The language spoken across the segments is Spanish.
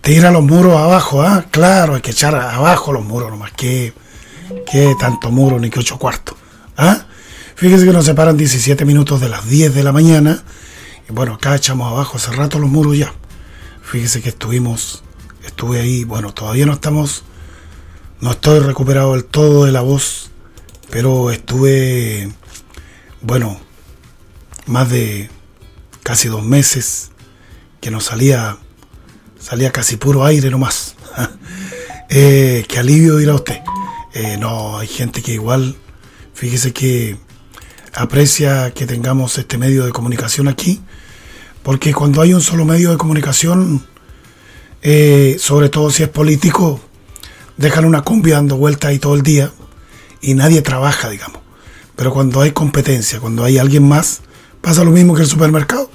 Tira los muros abajo, ¿ah? Claro, hay que echar abajo los muros nomás. ¿Qué tanto muro ni que 8 cuartos? ¿Ah? Fíjese que nos separan 17 minutos de las 10 de la mañana. Y bueno, acá echamos abajo hace rato los muros ya. Fíjese que estuve ahí, bueno, todavía no estoy recuperado del todo de la voz, pero estuve, bueno, más de casi 2 meses que no salía casi puro aire nomás. Qué alivio, dirá usted. No, hay gente que igual, fíjese que aprecia que tengamos este medio de comunicación aquí, porque cuando hay un solo medio de comunicación, sobre todo si es político, dejan una cumbia dando vueltas ahí todo el día y nadie trabaja, digamos. Pero cuando hay competencia, cuando hay alguien más, pasa lo mismo que el supermercado.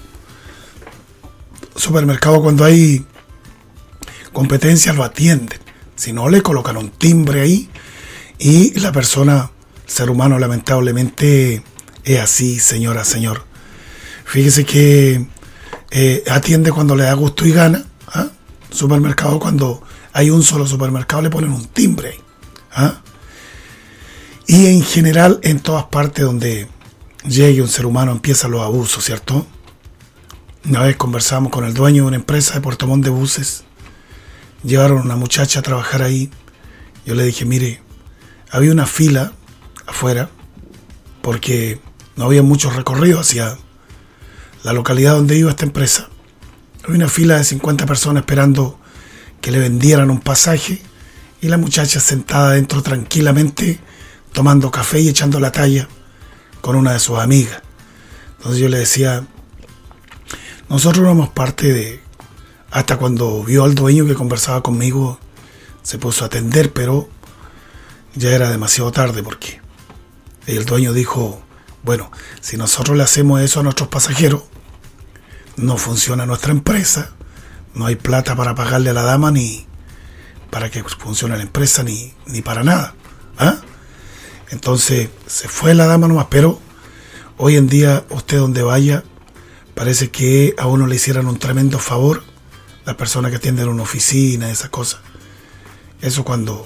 Cuando hay competencia lo atienden. Si no, le colocan un timbre ahí y la persona, el ser humano, lamentablemente es así, señora, señor. Fíjese que atiende cuando le da gusto y gana. ¿Ah? Supermercado, cuando hay un solo supermercado, le ponen un timbre ahí. ¿Ah? Y en general, en todas partes donde llegue un ser humano, empiezan los abusos, ¿cierto? Una vez conversamos con el dueño de una empresa de Puerto Montt de buses. Llevaron a una muchacha a trabajar ahí. Yo le dije, mire, había una fila afuera porque no había mucho recorrido hacia la localidad donde iba esta empresa. Había una fila de 50 personas esperando que le vendieran un pasaje y la muchacha sentada adentro tranquilamente tomando café y echando la talla con una de sus amigas. Entonces yo le decía, nosotros éramos parte de... Hasta cuando vio al dueño que conversaba conmigo, se puso a atender, pero ya era demasiado tarde porque el dueño dijo, bueno, si nosotros le hacemos eso a nuestros pasajeros, no funciona nuestra empresa, no hay plata para pagarle a la dama ni para que funcione la empresa ni para nada. ¿Ah? Entonces se fue la dama nomás, pero hoy en día usted donde vaya, parece que a uno le hicieran un tremendo favor las personas que atienden una oficina, esas cosas. Eso cuando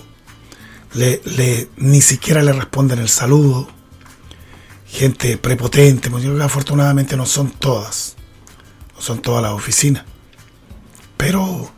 ni siquiera le responden el saludo. Gente prepotente, porque afortunadamente no son todas las oficinas. Pero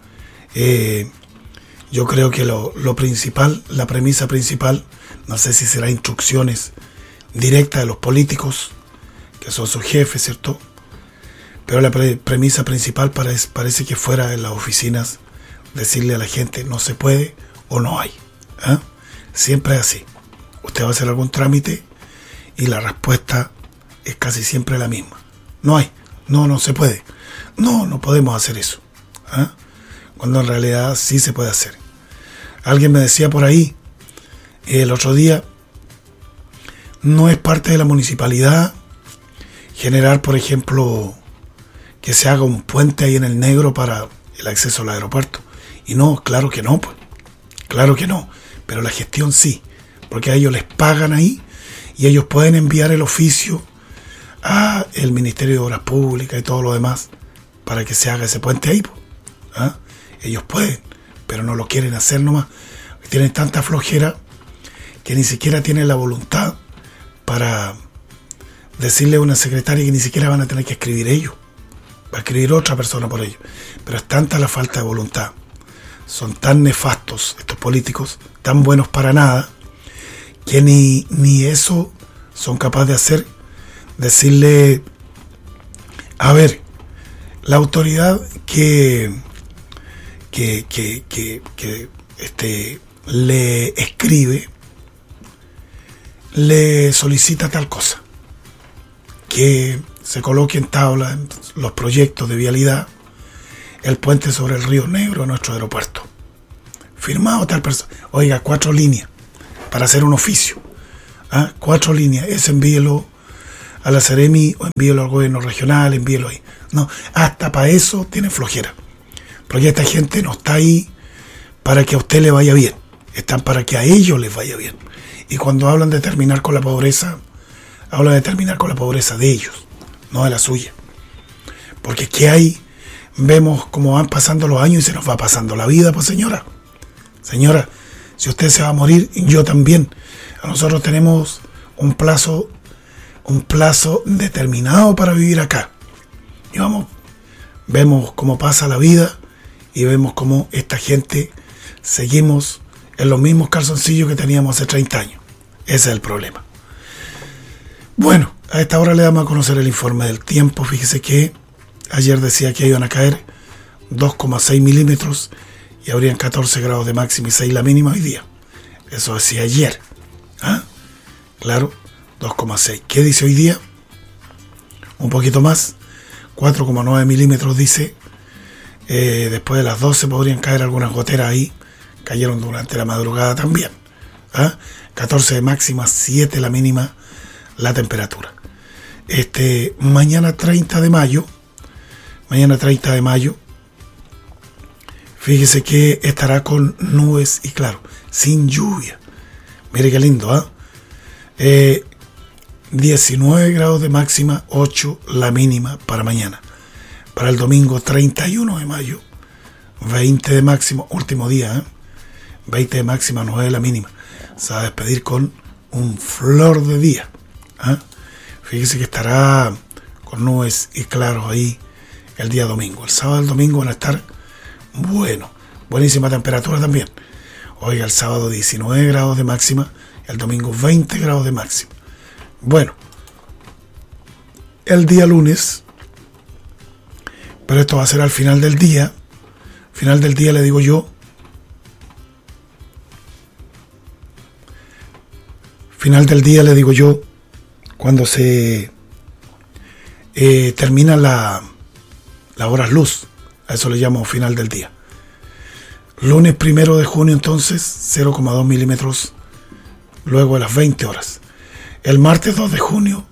yo creo que lo principal, la premisa principal, no sé si será instrucciones directas de los políticos, que son sus jefes, ¿cierto? Pero la premisa principal parece que fuera en las oficinas decirle a la gente no se puede o no hay. ¿Eh? Siempre es así. Usted va a hacer algún trámite y la respuesta es casi siempre la misma. No hay. No se puede. No podemos hacer eso. ¿Eh? Cuando en realidad sí se puede hacer. Alguien me decía por ahí el otro día, no es parte de la municipalidad generar, por ejemplo, que se haga un puente ahí en el Negro para el acceso al aeropuerto. Y no, claro que no, pues. Claro que no. Pero la gestión sí. Porque a ellos les pagan ahí y ellos pueden enviar el oficio a el Ministerio de Obras Públicas y todo lo demás para que se haga ese puente ahí, pues. ¿Ah? Ellos pueden, pero no lo quieren hacer nomás. Tienen tanta flojera que ni siquiera tienen la voluntad para decirle a una secretaria que ni siquiera van a tener que escribir ellos. Va a escribir otra persona por ello. Pero es tanta la falta de voluntad. Son tan nefastos estos políticos, tan buenos para nada, que ni eso son capaces de hacer. Decirle, a ver, la autoridad que le escribe, le solicita tal cosa, que se coloque en tabla en los proyectos de vialidad el puente sobre el río Negro a nuestro aeropuerto. Firmado tal persona. Oiga, 4 líneas para hacer un oficio. 4 líneas. Eso envíelo a la Seremi o envíelo al gobierno regional, envíelo ahí. No, hasta para eso tiene flojera. Porque esta gente no está ahí para que a usted le vaya bien. Están para que a ellos les vaya bien. Y cuando hablan de terminar con la pobreza, hablan de terminar con la pobreza de ellos, no de la suya. Porque ¿qué hay vemos cómo van pasando los años y se nos va pasando la vida, pues señora. Señora, si usted se va a morir, yo también. Nosotros tenemos un plazo determinado para vivir acá. Y vemos cómo pasa la vida y vemos cómo esta gente seguimos en los mismos calzoncillos que teníamos hace 30 años. Ese es el problema. Bueno, a esta hora le damos a conocer el informe del tiempo. Fíjese que ayer decía que iban a caer 2,6 milímetros y habrían 14 grados de máxima y 6 la mínima hoy día. Eso decía ayer. Claro, 2,6. ¿Qué dice hoy día? Un poquito más. 4,9 milímetros dice. Después de las 12 podrían caer algunas goteras ahí. Cayeron durante la madrugada también. 14 de máxima, 7 la mínima, la temperatura. Mañana 30 de mayo, fíjese que estará con nubes y claro, sin lluvia. Mire qué lindo, 19 grados de máxima, 8 la mínima para mañana. Para el domingo 31 de mayo, 20 de máximo, último día, 20 de máxima, 9 la mínima. Se va a despedir con un flor de día. Fíjese que estará con nubes y claros ahí el día domingo. El sábado y el domingo van a estar buenísima temperatura también. Oiga, el sábado 19 grados de máxima, el domingo 20 grados de máxima. Bueno, el día lunes, pero esto va a ser al final del día. Final del día le digo yo. Final del día le digo yo, cuando se termina la hora luz, a eso le llamo final del día. Lunes 1 de junio entonces 0,2 milímetros luego de las 20 horas. El martes 2 de junio,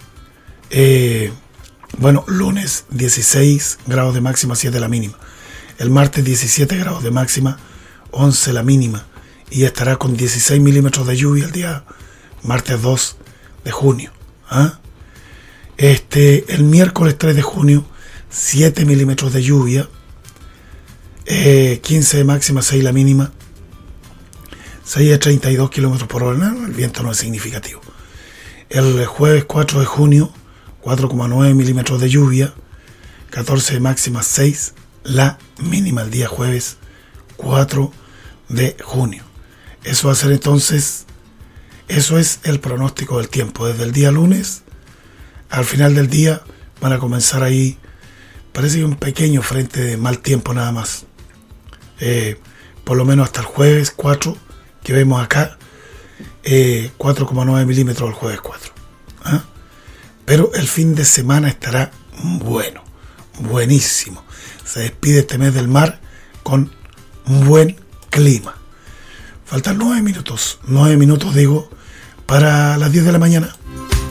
lunes 16 grados de máxima, 7 la mínima. El martes 17 grados de máxima, 11 la mínima. Y estará con 16 milímetros de lluvia el día martes 2 de junio. El miércoles 3 de junio, 7 milímetros de lluvia, 15 de máxima, 6 la mínima, 6 a 32 kilómetros por hora. No, el viento no es significativo. El jueves 4 de junio, 4,9 milímetros de lluvia, 14 de máxima, 6 la mínima. El día jueves 4 de junio. Eso va a ser entonces. Eso es el pronóstico del tiempo. Desde el día lunes al final del día van a comenzar ahí, parece que un pequeño frente de mal tiempo nada más. Por lo menos hasta el jueves 4, que vemos acá, 4,9 milímetros el jueves 4. Pero el fin de semana estará buenísimo. Se despide este mes del mar con un buen clima. Faltan 9 minutos digo, para las 10 de la mañana.